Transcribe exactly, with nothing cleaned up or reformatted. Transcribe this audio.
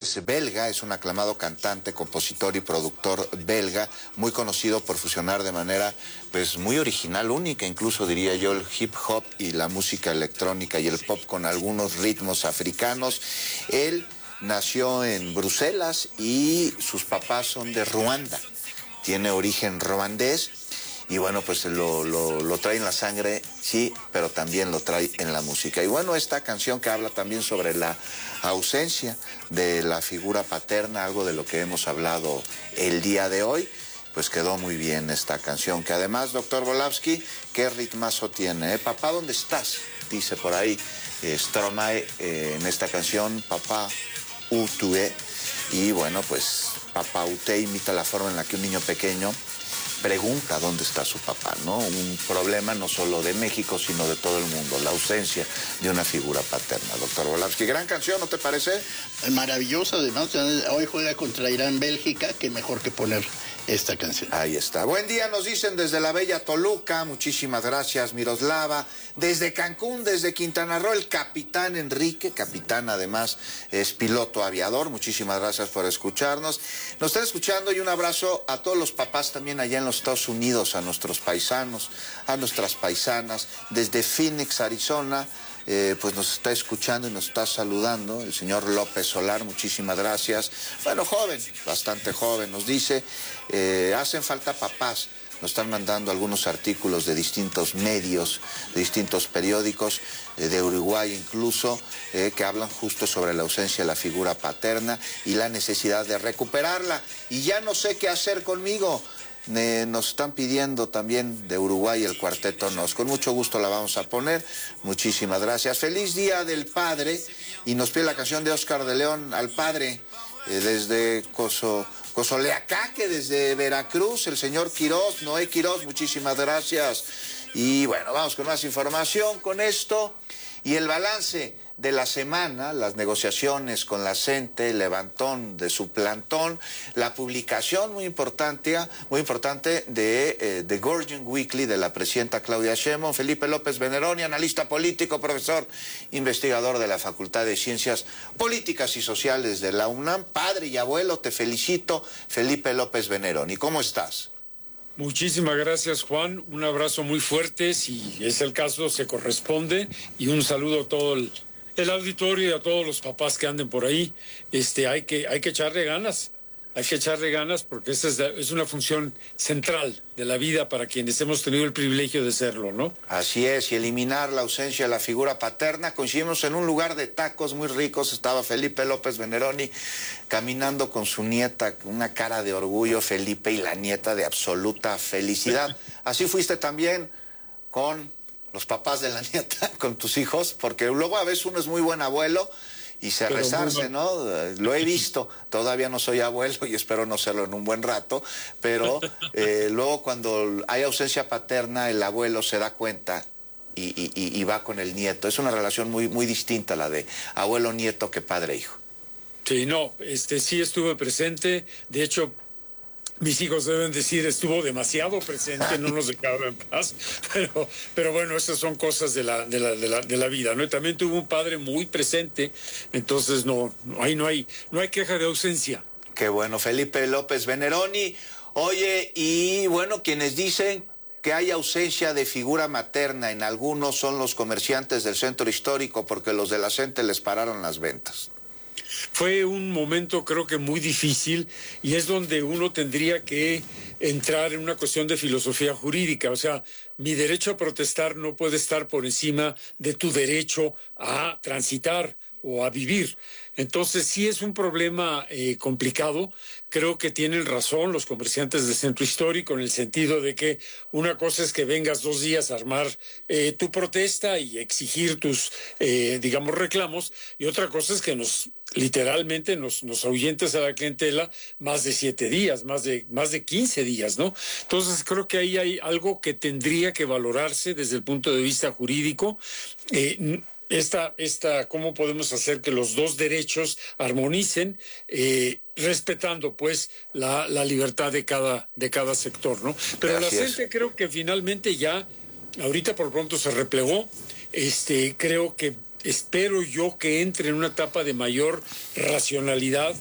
es belga, es un aclamado cantante, compositor y productor belga, muy conocido por fusionar de manera pues muy original, única, incluso diría yo, el hip hop y la música electrónica y el pop con algunos ritmos africanos. Él nació en Bruselas y sus papás son de Ruanda, tiene origen ruandés. Y bueno, pues lo, lo, lo trae en la sangre, sí, pero también lo trae en la música. Y bueno, esta canción que habla también sobre la ausencia de la figura paterna, algo de lo que hemos hablado el día de hoy, pues quedó muy bien esta canción, que además, doctor Volavsky, qué ritmazo tiene, ¿eh? Papá, ¿dónde estás? Dice por ahí eh, Stromae eh, en esta canción, papá, où tu es. Y bueno, pues papá Ute imita la forma en la que un niño pequeño pregunta dónde está su papá, ¿no? Un problema no solo de México, sino de todo el mundo, la ausencia de una figura paterna. Doctor Volavsky, gran canción, ¿no te parece? Maravillosa, además, hoy juega contra Irán, Bélgica, qué mejor que poner esta canción. Ahí está. Buen día, nos dicen desde la bella Toluca, muchísimas gracias, Miroslava. Desde Cancún, desde Quintana Roo, el capitán Enrique, capitán además es piloto aviador, muchísimas gracias por escucharnos. Nos están escuchando y un abrazo a todos los papás también allá en los Estados Unidos, a nuestros paisanos, a nuestras paisanas, desde Phoenix, Arizona. Eh, pues nos está escuchando y nos está saludando el señor López Solar, muchísimas gracias. Bueno, joven, bastante joven, nos dice, eh, hacen falta papás. Nos están mandando algunos artículos de distintos medios, de distintos periódicos, eh, de Uruguay incluso, eh, que hablan justo sobre la ausencia de la figura paterna y la necesidad de recuperarla. Y ya no sé qué hacer conmigo. Eh, nos están pidiendo también de Uruguay el Cuarteto Nos. Con mucho gusto la vamos a poner. Muchísimas gracias. Feliz Día del Padre. Y nos pide la canción de Oscar de León al Padre, eh, desde Coso, Cozoleacaque, desde Veracruz, el señor Quirós, Noé Quirós, muchísimas gracias. Y bueno, vamos con más información con esto. Y el balance de la semana, las negociaciones con la CENTE, el levantón de su plantón, la publicación muy importante, muy importante de eh, The Guardian Weekly de la presidenta Claudia Sheinbaum. Felipe López Veneroni, analista político, profesor, investigador de la Facultad de Ciencias Políticas y Sociales de la UNAM. Padre y abuelo, te felicito, Felipe López Veneroni. ¿Cómo estás? Muchísimas gracias, Juan. Un abrazo muy fuerte, si es el caso, se corresponde. Y un saludo a todo el, el auditorio y a todos los papás que anden por ahí. Este, hay que, hay que echarle ganas. Hay que echarle ganas porque esa es, es una función central de la vida para quienes hemos tenido el privilegio de serlo, ¿no? Así es, y eliminar la ausencia de la figura paterna. Coincidimos en un lugar de tacos muy ricos, estaba Felipe López Veneroni caminando con su nieta, una cara de orgullo, Felipe, y la nieta de absoluta felicidad. Así fuiste también con los papás de la nieta, con tus hijos, porque luego a veces uno es muy buen abuelo y se rezarse, ¿no? Lo he visto, todavía no soy abuelo y espero no serlo en un buen rato, pero eh, luego cuando hay ausencia paterna, el abuelo se da cuenta y, y, y va con el nieto. Es una relación muy, muy distinta la de abuelo-nieto que padre-hijo. Sí, no, este, sí estuve presente, de hecho, mis hijos deben decir, estuvo demasiado presente, no nos dejaba en paz, pero, pero bueno, esas son cosas de la, de la, de la, de la vida, ¿no? Y también tuvo un padre muy presente, entonces no, no, ahí no hay, no hay queja de ausencia. Qué bueno, Felipe López Veneroni. Oye, y bueno, quienes dicen que hay ausencia de figura materna en algunos son los comerciantes del centro histórico porque los de la CENTE les pararon las ventas. Fue un momento creo que muy difícil y es donde uno tendría que entrar en una cuestión de filosofía jurídica. O sea, mi derecho a protestar no puede estar por encima de tu derecho a transitar o a vivir. Entonces sí es un problema eh, complicado. Creo que tienen razón los comerciantes del centro histórico en el sentido de que una cosa es que vengas dos días a armar eh, tu protesta y exigir tus, eh, digamos, reclamos, y otra cosa es que nos literalmente nos, nos ahuyentes a la clientela más de siete días, más de, más de quince días, ¿no? Entonces creo que ahí hay algo que tendría que valorarse desde el punto de vista jurídico. Eh, Esta, esta, ¿cómo podemos hacer que los dos derechos armonicen, eh, respetando pues la, la libertad de cada, de cada sector, ¿no? Pero Así la gente creo que finalmente ya, ahorita por pronto se replegó, este, creo que espero yo que entre en una etapa de mayor racionalidad